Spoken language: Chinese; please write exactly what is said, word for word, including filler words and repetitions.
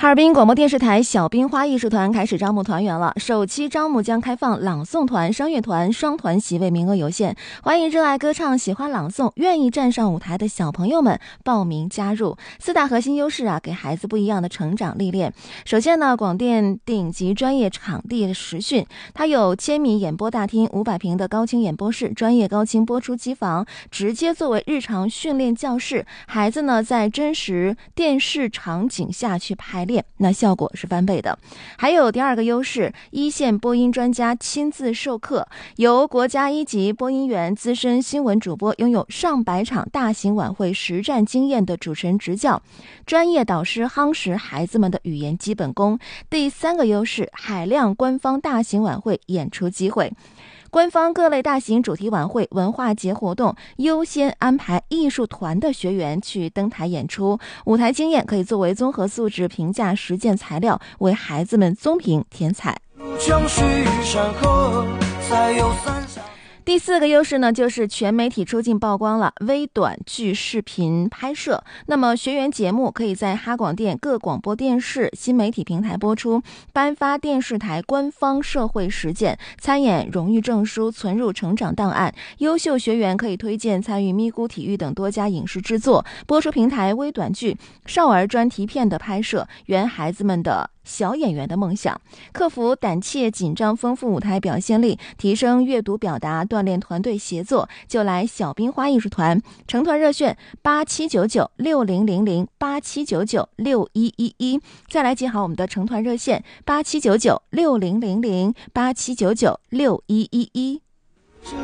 哈尔滨广播电视台小冰花艺术团开始招募团员了，首期招募将开放朗诵团、声乐团双团席位，名额有限，欢迎热爱歌唱、喜欢朗诵、愿意站上舞台的小朋友们报名加入。四大核心优势啊，给孩子不一样的成长历练。首先呢，广电顶级专业场地实训，它有千米演播大厅、五百平的高清演播室、专业高清播出机房，直接作为日常训练教室，孩子呢在真实电视场景下去排练，那效果是翻倍的。还有第二个优势，一线播音专家亲自授课，由国家一级播音员、资深新闻主播，拥有上百场大型晚会实战经验的主持人执教，专业导师夯实孩子们的语言基本功。第三个优势，海量官方大型晚会演出机会。官方各类大型主题晚会、文化节活动优先安排艺术团的学员去登台演出，舞台经验可以作为综合素质评价实践材料，为孩子们综评添彩。第四个优势呢，就是全媒体出镜曝光了，微短剧视频拍摄。那么学员节目可以在哈广电各广播电视新媒体平台播出，颁发电视台官方社会实践，参演荣誉证书存入成长档案。优秀学员可以推荐参与咪咕体育等多家影视制作，播出平台微短剧、少儿专题片的拍摄，圆孩子们的小演员的梦想，克服胆怯紧张，丰富舞台表现力，提升阅读表达，锻炼团队协作，就来小冰花艺术团。成团热线八七九九六零零零八七九九六一一一，再来记好我们的成团热线八七九九六零零零八七九九六一一一。